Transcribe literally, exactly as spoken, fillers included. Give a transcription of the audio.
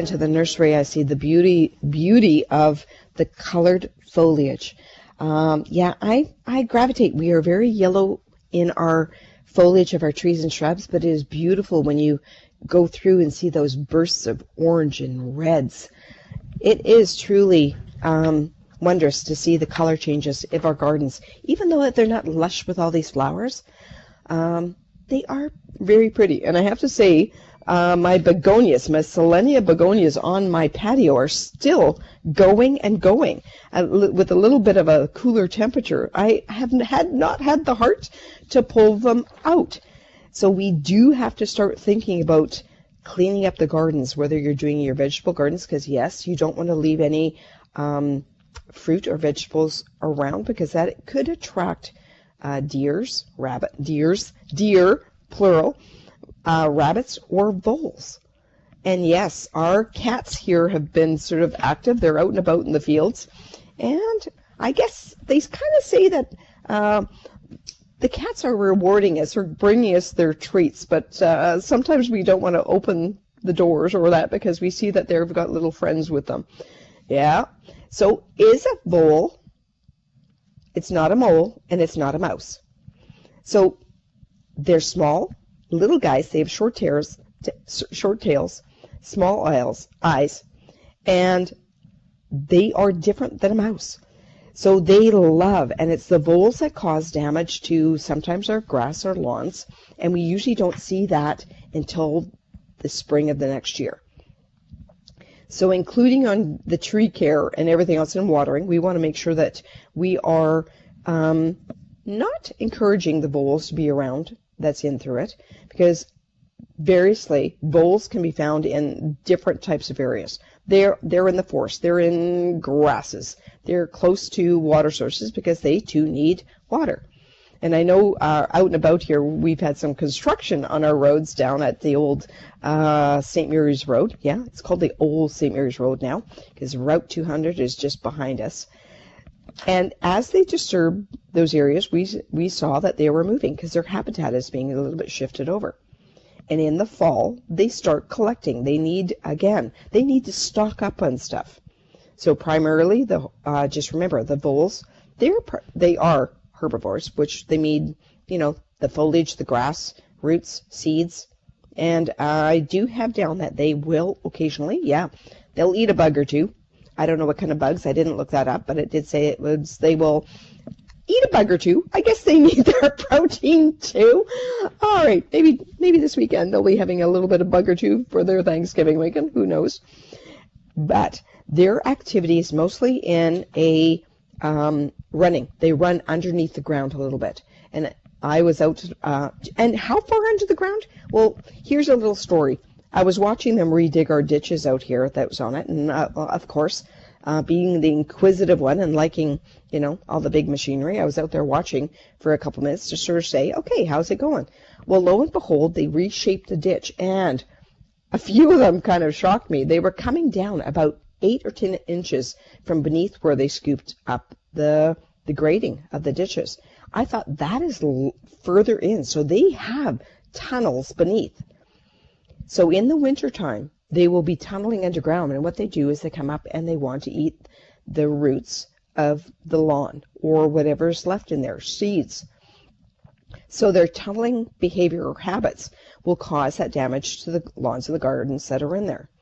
into the nursery, I see the beauty beauty of the colored foliage. Um, yeah, I, I gravitate. We are very yellow in our foliage of our trees and shrubs, but it is beautiful when you go through and see those bursts of orange and reds. It is truly um, wondrous to see the color changes of our gardens. Even though they're not lush with all these flowers, um, they are very pretty. And I have to say, uh, my begonias, my Selenia begonias on my patio are still going and going. Uh, with a little bit of a cooler temperature, I have had not had the heart to pull them out. So we do have to start thinking about cleaning up the gardens, whether you're doing your vegetable gardens, because yes, you don't want to leave any um, fruit or vegetables around, because that could attract uh, deers, rabbit, deers, deer, plural, uh, rabbits or voles. And yes, our cats here have been sort of active. They're out and about in the fields, and I guess they kind of say that uh, the cats are rewarding us or bringing us their treats, but uh, sometimes we don't want to open the doors or that because we see that they've got little friends with them. Yeah. So is a vole, it's not a mole, and it's not a mouse. So they're small, little guys. They have short tails, t- short tails, small eyes, eyes, and they are different than a mouse. So they love, and it's the voles that cause damage to sometimes our grass or lawns, and we usually don't see that until the spring of the next year. So including on the tree care and everything else in watering, we want to make sure that we are um, not encouraging the voles to be around that's in through it, because variously, voles can be found in different types of areas. They're, they're in the forest. They're in grasses. They're close to water sources because they, too, need water. And I know uh, out and about here, we've had some construction on our roads down at the old uh, Saint Mary's Road. Yeah, it's called the old Saint Mary's Road now because Route two hundred is just behind us. And as they disturbed those areas, we, we saw that they were moving because their habitat is being a little bit shifted over. And in the fall, they start collecting. They need, again, they need to stock up on stuff. So primarily, the uh, just remember, the voles, they're, they are herbivores, which they need, you know, the foliage, the grass, roots, seeds. And I do have down that they will occasionally, yeah, they'll eat a bug or two. I don't know what kind of bugs. I didn't look that up, but it did say it was, they will eat a bug or two. I guess they need their protein too. All right, maybe maybe this weekend they'll be having a little bit of bug or two for their Thanksgiving weekend. Who knows? But their activity is mostly in a um, running. They run underneath the ground a little bit. And I was out, uh, and how far under the ground? Well, here's a little story. I was watching them redig our ditches out here that was on it, and uh, of course, Uh, being the inquisitive one and liking, you know, all the big machinery, I was out there watching for a couple minutes to sort of say, okay, how's it going? Well, lo and behold, they reshaped the ditch, and a few of them kind of shocked me. They were coming down about eight or ten inches from beneath where they scooped up the the grading of the ditches. I thought that is l- further in, so they have tunnels beneath. So in the wintertime, they will be tunneling underground, and what they do is they come up and they want to eat the roots of the lawn or whatever's left in there, seeds. So their tunneling behavior or habits will cause that damage to the lawns and the gardens that are in there.